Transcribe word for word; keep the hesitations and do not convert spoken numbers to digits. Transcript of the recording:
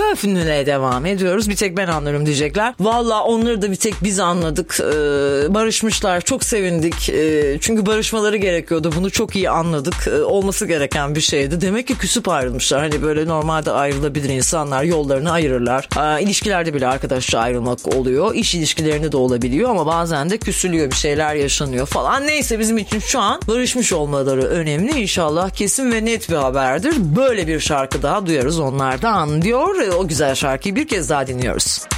öfünmeye devam ediyoruz. Bir tek ben anlarım diyecekler. Valla onları da bir tek biz anladık. Ee, barışmışlar. Çok sevindik. Ee, çünkü barışmaları gerekiyordu. Bunu çok iyi anladık. Ee, olması gereken bir şeydi. Demek ki küsüp ayrılmışlar. Hani böyle normalde ayrılabilir insanlar. Yollarını ayırırlar. Ee, ilişkilerde bile arkadaşça ayrılmak oluyor. İş ilişkilerinde de olabiliyor ama bazen de küsülüyor. Bir şeyler yaşanıyor falan. Neyse bizim için şu an barışmış olmaları önemli. İnşallah kesin ve net bir haberdir. Böyle bir şarkı daha duyarız onlardan diyor. O güzel şarkıyı bir kez daha dinliyoruz.